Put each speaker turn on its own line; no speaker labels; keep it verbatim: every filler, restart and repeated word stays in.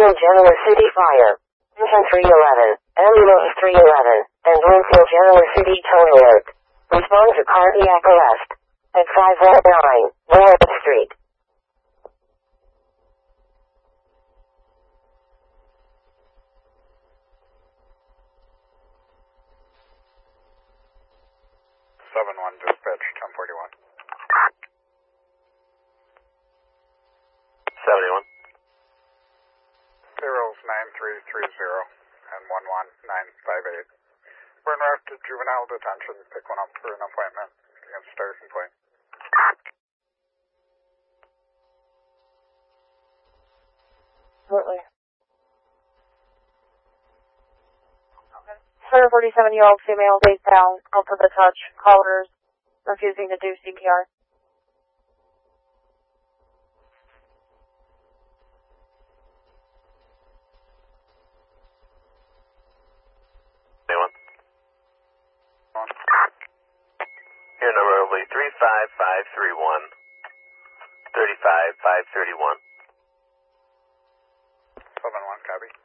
Bloomfield General City Fire. Engine three eleven, ambulance three eleven, and Bloomfield General City tow alert. Respond to cardiac arrest at five one nine Warren Street.
seven one dispatch, ten forty-one.
seventy-one.
Zeros nine three three zero and one one nine five eight. We're en route to juvenile detention. Pick one up for an appointment against Starting Point.
Absolutely. Okay. one forty-seven year old female, face down, up for the touch, collars, refusing to do C P R.
Your number will be three five five three one, three five five three one.
seven one, copy.